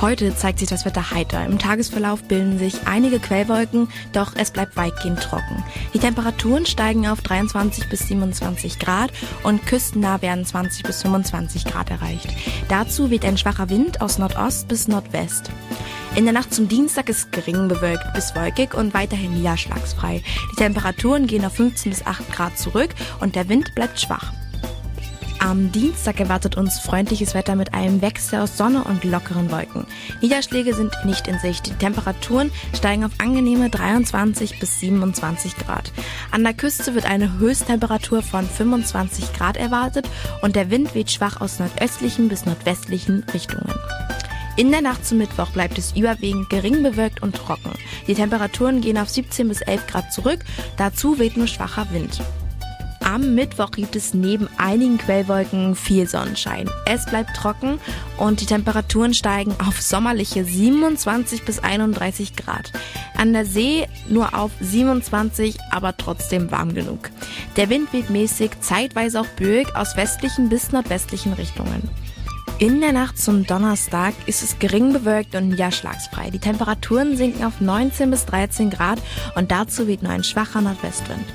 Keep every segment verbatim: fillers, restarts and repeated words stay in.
Heute zeigt sich das Wetter heiter. Im Tagesverlauf bilden sich einige Quellwolken, doch es bleibt weitgehend trocken. Die Temperaturen steigen auf dreiundzwanzig bis siebenundzwanzig Grad und küstennah werden zwanzig bis fünfundzwanzig Grad erreicht. Dazu weht ein schwacher Wind aus Nordost bis Nordwest. In der Nacht zum Dienstag ist gering bewölkt bis wolkig und weiterhin niederschlagsfrei. Die Temperaturen gehen auf fünfzehn bis acht Grad zurück und der Wind bleibt schwach. Am Dienstag erwartet uns freundliches Wetter mit einem Wechsel aus Sonne und lockeren Wolken. Niederschläge sind nicht in Sicht. Die Temperaturen steigen auf angenehme dreiundzwanzig bis siebenundzwanzig Grad. An der Küste wird eine Höchsttemperatur von fünfundzwanzig Grad erwartet und der Wind weht schwach aus nordöstlichen bis nordwestlichen Richtungen. In der Nacht zum Mittwoch bleibt es überwiegend gering bewölkt und trocken. Die Temperaturen gehen auf siebzehn bis elf Grad zurück, dazu weht nur schwacher Wind. Am Mittwoch gibt es neben einigen Quellwolken viel Sonnenschein. Es bleibt trocken und die Temperaturen steigen auf sommerliche siebenundzwanzig bis einunddreißig Grad. An der See nur auf siebenundzwanzig, aber trotzdem warm genug. Der Wind weht mäßig, zeitweise auch böig aus westlichen bis nordwestlichen Richtungen. In der Nacht zum Donnerstag ist es gering bewölkt und niederschlagsfrei. Die Temperaturen sinken auf neunzehn bis dreizehn Grad und dazu weht nur ein schwacher Nordwestwind.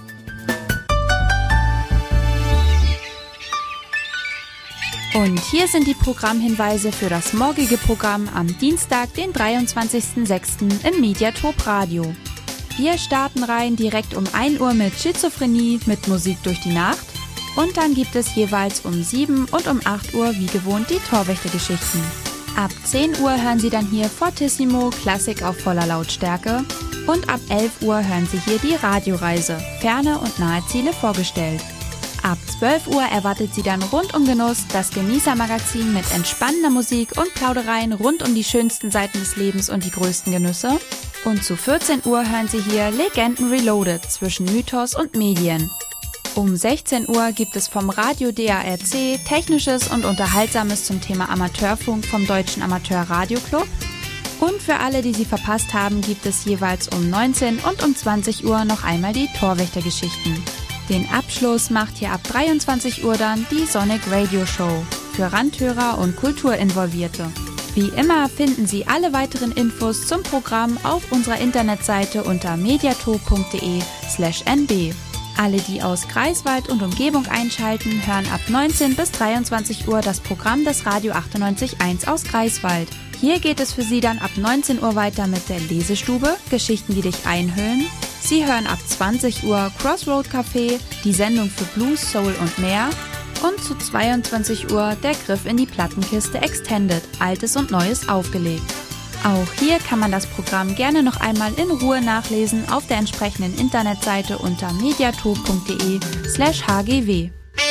Und hier sind die Programmhinweise für das morgige Programm am Dienstag, den dreiundzwanzigsten sechsten im Mediatop Radio. Wir starten rein direkt um ein Uhr mit Schizophrenie mit Musik durch die Nacht. Und dann gibt es jeweils um sieben und um acht Uhr wie gewohnt die Torwächtergeschichten. Ab zehn Uhr hören Sie dann hier Fortissimo, Klassik auf voller Lautstärke. Und ab elf Uhr hören Sie hier die Radioreise, ferne und nahe Ziele vorgestellt. Ab zwölf Uhr erwartet Sie dann rund um Genuss das Genießermagazin mit entspannender Musik und Plaudereien rund um die schönsten Seiten des Lebens und die größten Genüsse. Und zu vierzehn Uhr hören Sie hier Legenden Reloaded zwischen Mythos und Medien. Um sechzehn Uhr gibt es vom Radio D A R C Technisches und Unterhaltsames zum Thema Amateurfunk vom Deutschen Amateur-Radio-Club. Und für alle, die sie verpasst haben, gibt es jeweils um neunzehn und um zwanzig Uhr noch einmal die Torwächtergeschichten. Den Abschluss macht hier ab dreiundzwanzig Uhr dann die Sonic Radio Show für Randhörer und Kulturinvolvierte. Wie immer finden Sie alle weiteren Infos zum Programm auf unserer Internetseite unter mediatop punkt de slash n b. Alle, die aus Greifswald und Umgebung einschalten, hören ab neunzehn bis dreiundzwanzig Uhr das Programm des Radio achtundneunzig Komma eins aus Greifswald. Hier geht es für Sie dann ab neunzehn Uhr weiter mit der Lesestube, Geschichten, die dich einhüllen. Sie hören ab zwanzig Uhr Crossroad Café, die Sendung für Blues, Soul und mehr. Und zu zweiundzwanzig Uhr der Griff in die Plattenkiste Extended, Altes und Neues aufgelegt. Auch hier kann man das Programm gerne noch einmal in Ruhe nachlesen auf der entsprechenden Internetseite unter mediatop punkt de slash h g w.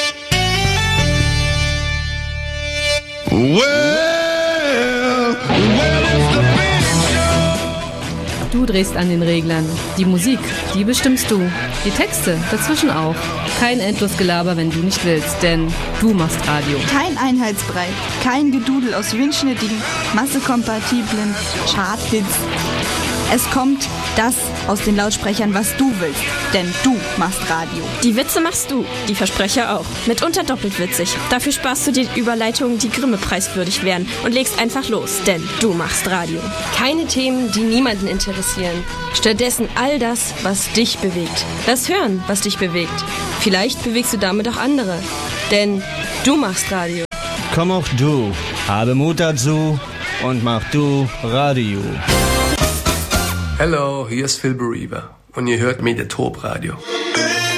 Well, well, it's the big show. Du drehst an den Reglern. Die Musik, die bestimmst du. Die Texte dazwischen auch. Kein endlos Gelaber, wenn du nicht willst, denn du machst Radio. Kein Einheitsbrei, kein Gedudel aus windschnittigen, massekompatiblen Charthits. Es kommt das aus den Lautsprechern, was du willst, denn du machst Radio. Die Witze machst du, die Versprecher auch. Mitunter doppelt witzig. Dafür sparst du dir Überleitungen, die Grimme-preiswürdig wären und legst einfach los, denn du machst Radio. Keine Themen, die niemanden interessieren. Stattdessen all das, was dich bewegt. Lass hören, was dich bewegt. Vielleicht bewegst du damit auch andere, denn du machst Radio. Komm auch du, habe Mut dazu und mach du Radio. Hallo, hier ist Phil Bereaver und ihr hört Mediatop Radio.